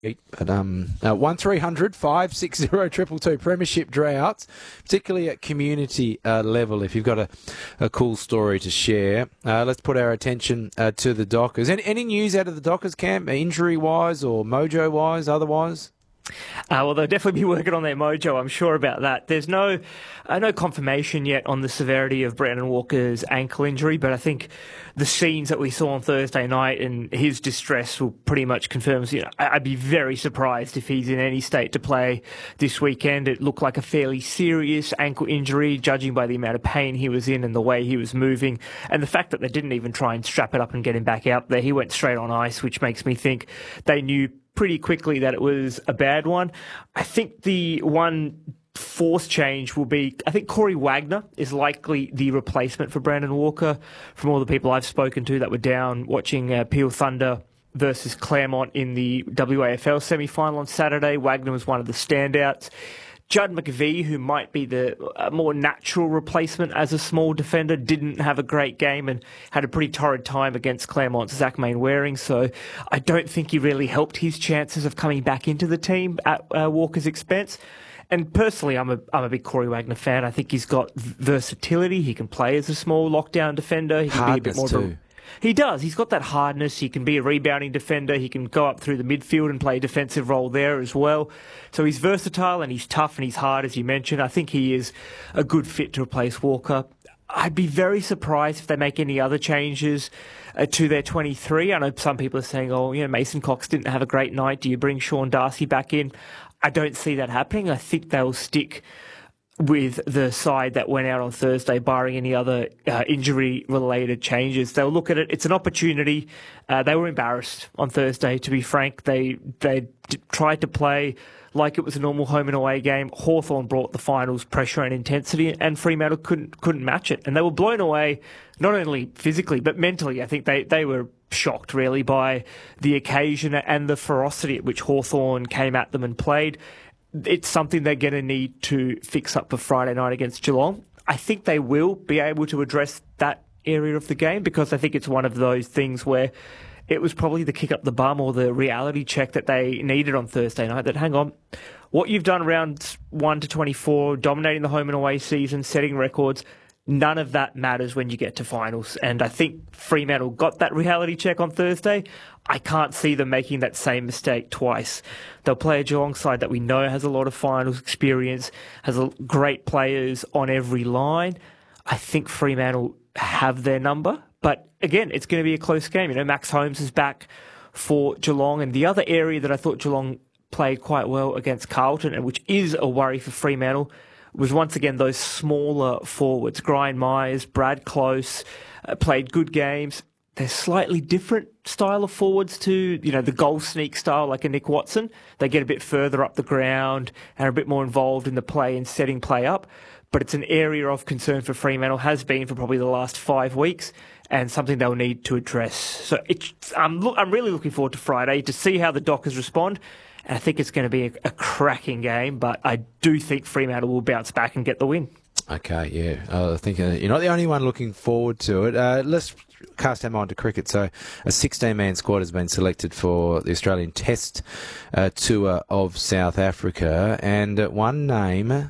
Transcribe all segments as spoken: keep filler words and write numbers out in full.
But um, uh, one three hundred five six zero two two Premiership droughts, particularly at community uh, level. If you've got a, a cool story to share, uh, let's put our attention uh, to the Dockers. Any, any news out of the Dockers camp, injury wise or mojo wise, otherwise? Uh, well, they'll definitely be working on their mojo, I'm sure about that. There's no uh, no confirmation yet on the severity of Brandon Walker's ankle injury, but I think the scenes that we saw on Thursday night and his distress will pretty much confirm. You know, I'd be very surprised if he's in any state to play this weekend. It looked like a fairly serious ankle injury, judging by the amount of pain he was in and the way he was moving, and the fact that they didn't even try and strap it up and get him back out there. He went straight on ice, which makes me think they knew pretty quickly that it was a bad one. I think the one force change will be, I think Corey Wagner is likely the replacement for Brandon Walker. From all the people I've spoken to that were down watching uh, Peel Thunder versus Claremont in the W A F L semi-final on Saturday, Wagner was one of the standouts. Judd McVee, who might be the uh, more natural replacement as a small defender, didn't have a great game and had a pretty torrid time against Claremont's Zach Mainwaring. So I don't think he really helped his chances of coming back into the team at uh, Walker's expense. And personally, I'm a I'm a big Corey Wagner fan. I think he's got versatility. He can play as a small lockdown defender. He can Hardness be a bit more too. He does. He's got that hardness. He can be a rebounding defender. He can go up through the midfield and play a defensive role there as well. So he's versatile and he's tough and he's hard, as you mentioned. I think he is a good fit to replace Walker. I'd be very surprised if they make any other changes uh, to their twenty-three. I know some people are saying, oh, you know, Mason Cox didn't have a great night. Do you bring Sean Darcy back in? I don't see that happening. I think they'll stick with the side that went out on Thursday, barring any other uh, injury-related changes. They'll look at it. It's an opportunity. Uh, they were embarrassed on Thursday, to be frank. They they d- tried to play like it was a normal home and away game. Hawthorn brought the finals pressure and intensity, and Fremantle couldn't couldn't match it. And they were blown away, not only physically, but mentally. I think they, they were shocked, really, by the occasion and the ferocity at which Hawthorn came at them and played. It's something they're going to need to fix up for Friday night against Geelong. I think they will be able to address that area of the game because I think it's one of those things where it was probably the kick up the bum or the reality check that they needed on Thursday night that, hang on, what you've done around one to twenty-four, dominating the home and away season, setting records, none of that matters when you get to finals. And I think Fremantle got that reality check on Thursday. I can't see them making that same mistake twice. They'll play a Geelong side that we know has a lot of finals experience, has a, great players on every line. I think Fremantle have their number. But again, it's going to be a close game. You know, Max Holmes is back for Geelong. And the other area that I thought Geelong played quite well against Carlton, and which is a worry for Fremantle, was once again those smaller forwards. Brian Myers, Brad Close, uh, played good games. They're slightly different style of forwards to, you know, the goal sneak style like a Nick Watson. They get a bit further up the ground and are a bit more involved in the play and setting play up. But it's an area of concern for Fremantle, has been for probably the last five weeks, and something they'll need to address. So it's, I'm, lo- I'm really looking forward to Friday to see how the Dockers respond. And I think it's going to be a, a cracking game, but I do think Fremantle will bounce back and get the win. Okay, yeah. Uh, I think uh, you're not the only one looking forward to it. Uh, let's cast our mind to cricket. So a sixteen-man squad has been selected for the Australian Test uh, Tour of South Africa, and uh, one name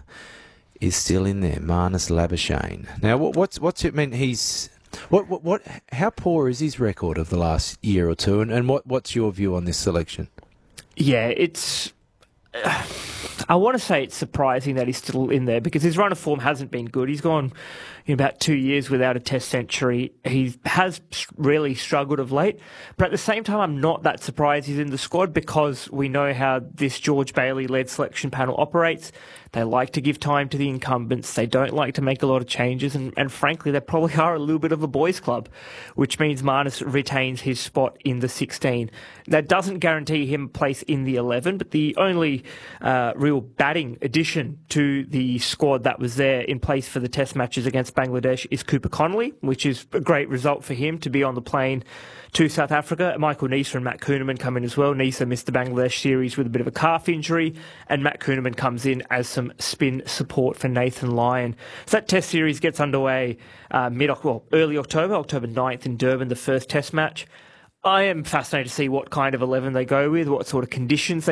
is still in there, Marnus Labuschagne. Now, what, what's what's it mean? He's what what what? How poor is his record of the last year or two, and, and what what's your view on this selection? Yeah, it's... Uh, I want to say it's surprising that he's still in there because his run of form hasn't been good. He's gone in about two years without a Test century. He has really struggled of late. But at the same time, I'm not that surprised he's in the squad because we know how this George Bailey-led selection panel operates. They like to give time to the incumbents. They don't like to make a lot of changes. And, and frankly, they probably are a little bit of a boys' club, which means Marnus retains his spot in the sixteen. That doesn't guarantee him a place in the eleven, but the only uh, real batting addition to the squad that was there in place for the Test matches against Bangladesh is Cooper Connolly, which is a great result for him to be on the plane to South Africa. Michael Neser and Matt Kuhneman come in as well. Neser missed the Bangladesh series with a bit of a calf injury, and Matt Kuhneman comes in as some spin support for Nathan Lyon. So that Test series gets underway uh, mid well, early October, October ninth in Durban, the first Test match. I am fascinated to see what kind of eleven they go with, what sort of conditions they